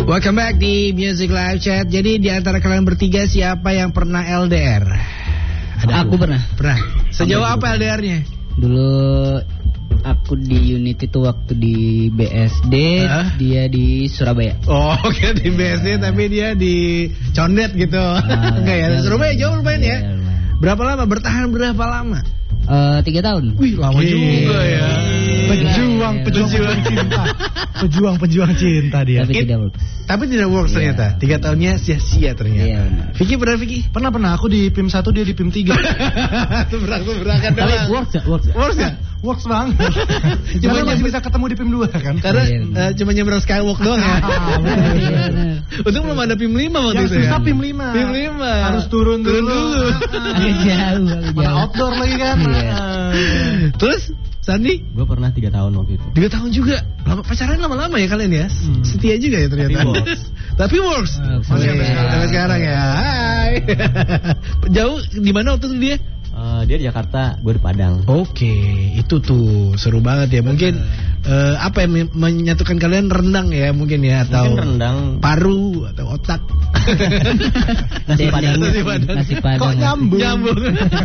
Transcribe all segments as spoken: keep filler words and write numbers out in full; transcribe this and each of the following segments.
Welcome back di Music Live Chat. Jadi di antara kalian bertiga siapa yang pernah L D R? Ada aku pernah. Pernah. Sejauh apa L D R-nya? Dulu aku di unit itu waktu di B S D, huh? Dia di Surabaya. Oh, oke okay, di B S D yeah. Tapi dia di Condet gitu. Nah, enggak ya, Surabaya jauh lumayan ya. Berapa lama? Bertahan berapa lama? Uh, tiga tahun. Wih, lama Gila. juga ya. Pejuang, pejuang, pejuang cinta. Pejuang, pejuang cinta dia. Tapi tidak works. Tapi tidak works yeah. ternyata. Tiga tahunnya sia-sia ternyata. Iya benar. Vicky pernah Vicky? Pernah pernah. Aku di P I M satu, dia di P I M tiga. Seberang-seberangan doang. Tapi works ya, works ya. Works ya? Works banget. Cuma masih bisa ketemu di P I M dua kan? Karena uh, cuma nyebrang skywalk doang ya. Untung belum ada P I M lima waktu yang itu ya. Yang susah P I M lima. P I M lima. Harus turun turun dulu. Agak jauh. Mana outdoor lagi kan. Terus Sandi? Gue pernah tiga tahun waktu itu. Tiga tahun juga. Lama, pacaran lama-lama ya kalian ya? Hmm. Setia juga ya ternyata. Tapi works. Tapi works. Uh, Masih sampai sekarang. Sampai sekarang ya. Hai. Jauh di mana waktu itu dia? Uh, dia di Jakarta, gue di Padang. Oke, okay, itu tuh seru banget ya. Mungkin uh, apa yang menyatukan kalian rendang ya mungkin ya atau mungkin rendang, paru atau otak. Nasi Padang. Nasi Padang. Nasi Padang. Kok nyambung? Nyambung.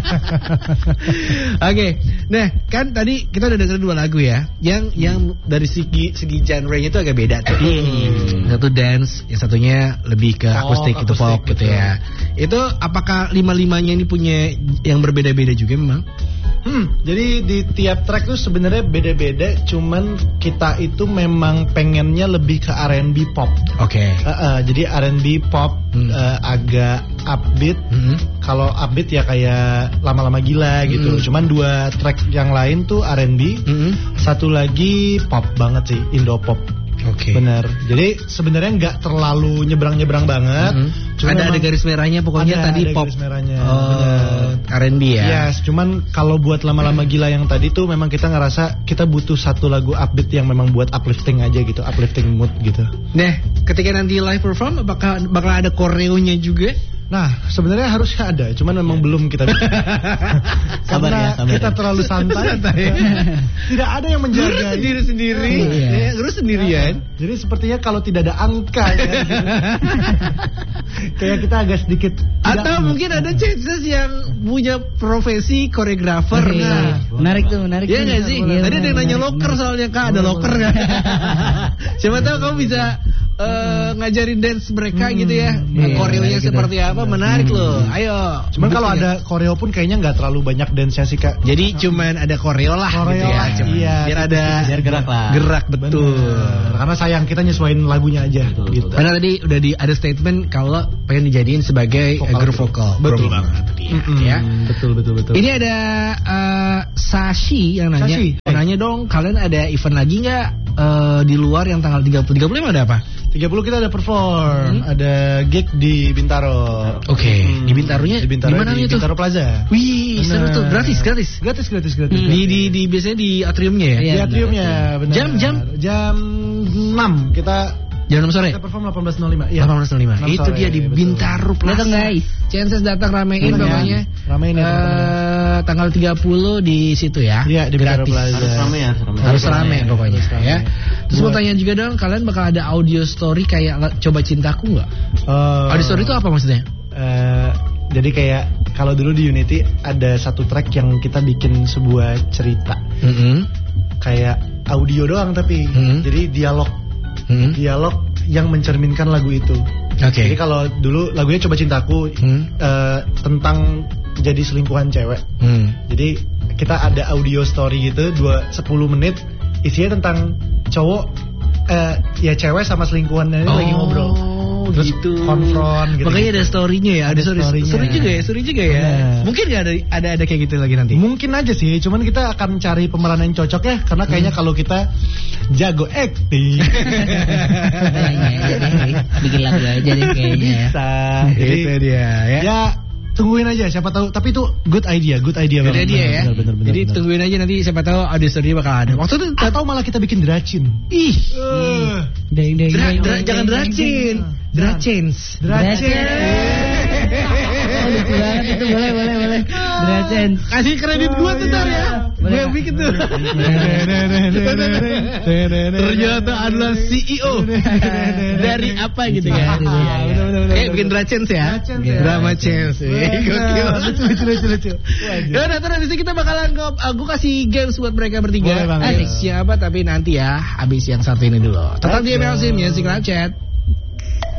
Oke, okay. Nah kan tadi kita udah denger dua lagu ya, yang yang dari segi segi genre-nya itu agak beda tuh. Hmm. Satu dance, yang satunya lebih ke akustik, oh, itu folk gitu ya. Itu apakah lima-limanya ini punya yang berbeda-beda juga memang? Hmm, jadi di tiap track tuh sebenarnya beda-beda, cuman kita itu memang pengennya lebih ke R and B pop. Oke. Okay. Uh, uh, jadi R and B pop hmm. uh, agak upbeat. Hmm. Kalau upbeat ya kayak lama-lama gila gitu. Hmm. Cuman dua track yang lain tuh R and B. Hmm. Satu lagi pop banget sih, Indo pop. Oke. Okay. Benar. Jadi sebenarnya nggak terlalu nyebrang-nyebrang banget. Mm-hmm. Ada ada garis merahnya pokoknya ada, tadi ada pop. Garis merahnya. Oh, R and B ya. Yes, cuman kalau buat lama-lama gila yang tadi tuh memang kita ngerasa kita butuh satu lagu upbeat yang memang buat uplifting aja gitu, uplifting mood gitu. Nah, ketika nanti live perform apakah bakal ada koreonya juga? Nah, sebenarnya harusnya ada, cuman memang yeah. belum kita bisa. Sabar ya, sabar. Kita terlalu santai. Tidak ada yang menjaga. Sendiri-sendiri, oh, iya. ya, terus sendirian. Nah, jadi sepertinya kalau tidak ada angka ya, gitu. Kayak kita agak sedikit. Atau mungkin ada chances yang punya profesi koreografer. Oh, iya. Nah, menarik tuh, menarik. Iya nggak sih? Iya, Tadi ada yang nanya loker soalnya, Kak, ada loker nggak? Siapa tahu kamu bisa uh, ngajarin dance mereka hmm, gitu ya. Iya, koreonya gitu. Seperti apa? Menarik hmm. loh. Ayo. Cuman kalau ada koreo pun kayaknya nggak terlalu banyak dance-nya sih, Kak. Jadi cuman ada koreo lah koreo gitu ya. Cuman. Iya. Biar ada biar gerak lah. Gerak betul. Bener. Karena sayang kita nyesuaiin lagunya aja betul, gitu. Betul. Karena tadi udah di ada statement kalau pengen dijadiin sebagai vokal, grup vokal. Betul banget dia, mm-hmm. ya. Betul betul betul. Ini ada uh, Sashi yang nanya. Sashi. Hey. Nanya dong, kalian ada event lagi nggak uh, di luar yang tanggal tiga puluh? tiga puluh ada apa? tiga puluh kita ada perform, hmm? ada gig di Bintaro. Oke, okay. hmm. di Bintaronya di Bintaro, mana di itu? Bintaro Plaza. Wih, seru tuh, gratis, gratis. Gratis, gratis, gratis. Hmm. Di, di di biasanya di atriumnya ya? Di atriumnya, benar. Jam jam jam enam kita jam enam sore. Kita perform delapan belas nol lima. Iya. delapan belas nol lima. Itu dia di Bintaro Plaza. Datang guys. Chances datang ramein pokoknya. Ramein ya. Uh, tanggal tiga puluh di situ ya. Iya, di Bintaro Plaza. Harus rame ya, rame. Harus rame pokoknya ya. Terus mau Buat. tanya juga dong, kalian bakal ada audio story kayak Coba Cintaku nggak? Uh, audio story itu apa maksudnya? Uh, jadi kayak kalau dulu di Unity ada satu track yang kita bikin sebuah cerita. Mm-hmm. Kayak audio doang tapi mm-hmm. jadi dialog. Mm-hmm. Dialog yang mencerminkan lagu itu. Oke. Okay. Jadi kalau dulu lagunya Coba Cintaku mm. uh, tentang jadi selingkuhan cewek. Mm. Jadi kita ada audio story gitu dua sepuluh menit isinya tentang cowok uh, ya cewek sama selingkuhannya oh, lagi ngobrol. Terus gitu. Konfront gitu. Makanya ada story-nya ya, ada, ada story. story-nya. Seru juga ya, seru juga ya. Bener. Mungkin nggak ada ada ada kayak gitu lagi nanti. Mungkin aja sih, cuman kita akan cari pemeran yang cocok ya, karena kayaknya hmm. kalau kita jago acting. Bikin lagu aja deh kayaknya. Bisa. Jadi itu dia ya. Ya tungguin aja, siapa tahu. Tapi itu good idea, good idea good banget. Good idea ya. Bener, bener, bener, Jadi bener. tungguin aja nanti siapa tahu audio story bakal ada. Waktu itu atau malah kita bikin dracin. Ih. Uh. Deng deng. Dra, dra, jangan dracin. Dracins. Dracin. Oh, lucu banget itu, boleh boleh boleh. Dracins. Kasih kredit gua tuh ntar ya. Gue yang bikin tuh. Ternyata adalah C E O dari apa gitu kan. Eh bikin Drachens ya. Drama Chance. Lucu lucu lucu lucu. Ya udah terus abis itu kita bakalan aku kasih games buat mereka bertiga. Asik siapa tapi nanti ya habis yang satu ini dulu. Tetap di M L C Music Live Chat.